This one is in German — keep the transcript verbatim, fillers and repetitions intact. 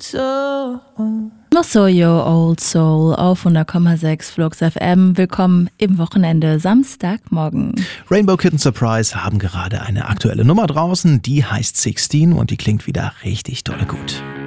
soul. Noch so, yo, Old Soul auf hundert Komma sechs Flux F M. Willkommen im Wochenende, Samstagmorgen. Rainbow Kitten Surprise haben gerade eine aktuelle Nummer draußen, die heißt sechzehn und die klingt wieder richtig dolle gut.